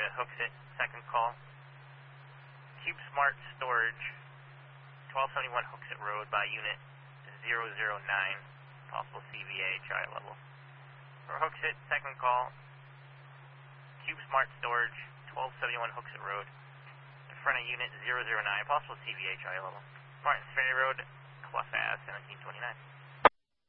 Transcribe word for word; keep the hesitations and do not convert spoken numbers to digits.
Unit Hooksett, second call. CubeSmart Storage, twelve seventy-one Hooksett Road by Unit zero zero nine, possible C V A H I level. For Hooksett, second call. CubeSmart Storage, twelve seventy-one Hooksett Road, in front of Unit zero zero nine, possible C V A H I level. Martins Ferry Road, Clough Ave, seventeen twenty-nine.